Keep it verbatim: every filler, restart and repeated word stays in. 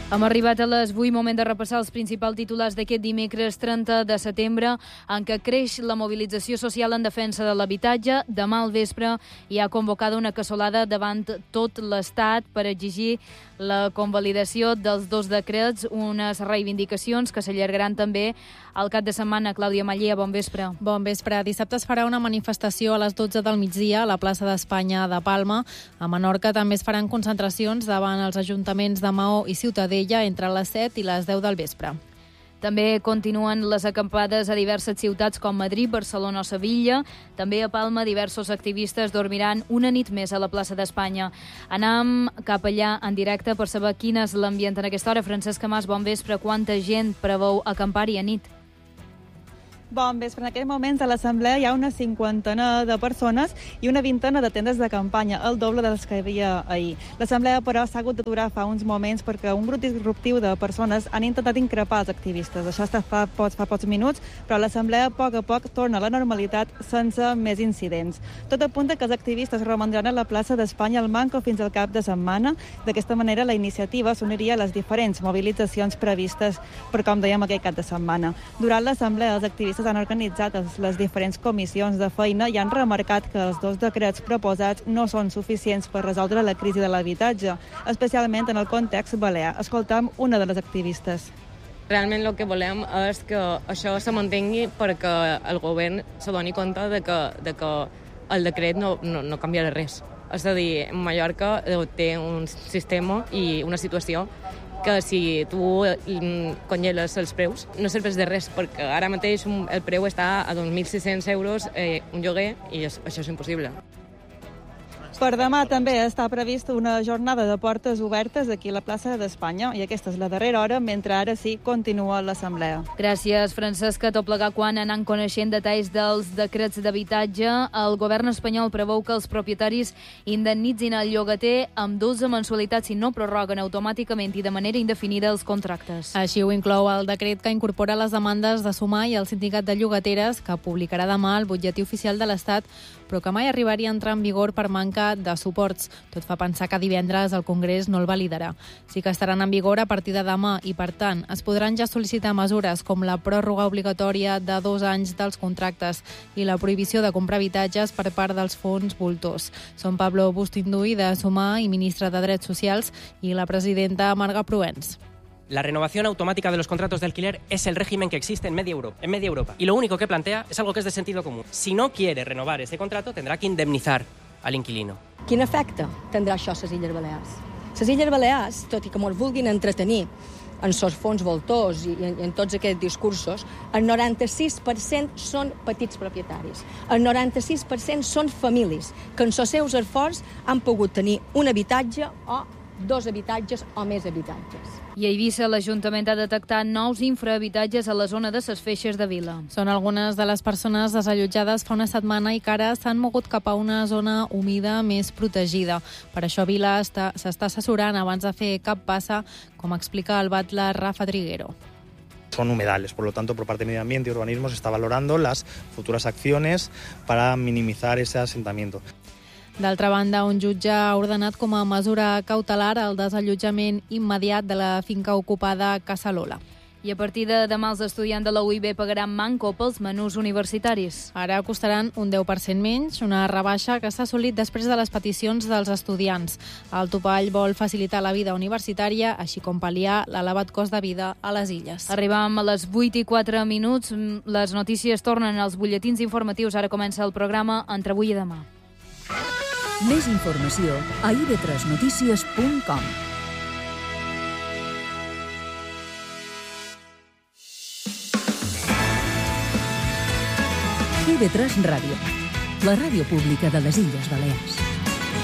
Hem arribat a les vuit, moment de repassar els principals titulars d'aquest dimecres trenta de setembre, en què creix la mobilització social en defensa de l'habitatge. Demà al vespre hi ha convocada una cassolada davant tot l'Estat per exigir la convalidació dels dos decrets, unes reivindicacions que s'allargaran també al cap de setmana. Clàudia Mallea, bon vespre. Bon vespre. Dissabte es farà una manifestació a les dotze del migdia a la plaça d'Espanya de Palma. A Menorca també es faran concentracions davant els ajuntaments de Maó i Ciutadella entre les set i les deu del vespre. També continuen les acampades a diverses ciutats com Madrid, Barcelona o Sevilla. També a Palma diversos activistes dormiran una nit més a la plaça d'Espanya. Anem cap allà en directe per saber quin és l'ambient en aquesta hora. Francesc Mas, bon vespre. Quanta gent preveu acampar-hi a nit? Bon vespre. En aquests moments a l'Assemblea hi ha una cinquantena de persones i una vintena de tendes de campanya, el doble de les que hi havia ahir. L'Assemblea, però, s'ha hagut d'aturar fa uns moments perquè un grup disruptiu de persones han intentat increpar els activistes. Això està fa pocs, fa pocs minuts, però l'Assemblea a poc a poc torna a la normalitat sense més incidents. Tot apunta que els activistes romandran a la plaça d'Espanya al Manco fins al cap de setmana. D'aquesta manera, la iniciativa s'uniria a les diferents mobilitzacions previstes per, com dèiem, aquest cap de setmana. Durant l'Assemblea, els activistes han organitzat les diferents comissions de feina i han remarcat que els dos decrets proposats no són suficients per resoldre la crisi de l'habitatge, especialment en el context balear. Escoltam una de les activistes. Realment el que volem és que això se mantengui perquè el govern se doni compte de que, de que el decret no, no, no canviarà res. És a dir, Mallorca té un sistema i una situació que si tu congeles els preus no serveix de res, perquè ara mateix el preu està a dos mil sis-cents euros eh, un lloguer i això és impossible. Per demà també està previst una jornada de portes obertes aquí a la plaça d'Espanya i aquesta és la darrera hora, mentre ara sí continua l'Assemblea. Gràcies, Francesca. Tot plegar quan anant coneixent detalls dels decrets d'habitatge. El govern espanyol preveu que els propietaris indemnitzin el llogater amb dotze mensualitats si no prorroguen automàticament i de manera indefinida els contractes. Així ho inclou el decret que incorpora les demandes de Sumar i el Sindicat de Llogateres, que publicarà demà el butlletí oficial de l'Estat, però que mai arribaria a entrar en vigor per manca de suports. Tot fa pensar que divendres el Congrés no el validarà. Sí que estaran en vigor a partir de demà i, per tant, es podran ja sol·licitar mesures com la pròrroga obligatòria de dos anys dels contractes i la prohibició de comprar habitatges per part dels fons voltors. Són Pablo Bustinduy, de Sumar i ministre de Drets Socials, i la presidenta Marga Proens. La renovación automática de los contratos de alquiler es el régimen que existe en media Europa, en media Europa. Y lo único que plantea es algo que es de sentido común. Si no quiere renovar ese contrato, tendrá que indemnizar al inquilino. Quin efecte tindrà això a les Illes Balears? Les Illes Balears, tot i que ens vulguin entretenir en els fons voltors i en, en tots aquests discursos, el noranta-sis per cent són petits propietaris. El noranta-sis per cent són famílies que en els seus esforços han pogut tenir un habitatge o dos habitatges o més habitatges. I a Eivissa, l'Ajuntament ha detectat nous infrahabitatges a la zona de ses Feixes de Vila. Són algunes de les persones desallotjades fa una setmana i que ara s'han mogut cap a una zona humida més protegida. Per això Vila està, s'està assessorant abans de fer cap passa, com explica el batlle Rafa Triguero. Son humedales, por lo tanto, por parte de Medio Ambiente y Urbanismo se está valorando las futuras acciones para minimizar ese asentamiento. D'altra banda, un jutge ha ordenat com a mesura cautelar el desallotjament immediat de la finca ocupada Casa Lola. I a partir de demà els estudiants de la U I B pagaran manco pels menús universitaris. Ara costaran un deu per cent menys, una rebaixa que s'ha assolit després de les peticions dels estudiants. El topall vol facilitar la vida universitària, així com pal·liar l'elevat cost de vida a les illes. Arribam a les vuit i quatre minuts. Les notícies tornen als butlletins informatius. Ara comença el programa Entre avui i demà. Més informació a i ve tres notícies punt com. i ve tres Ràdio, la ràdio pública de les Illes Balears.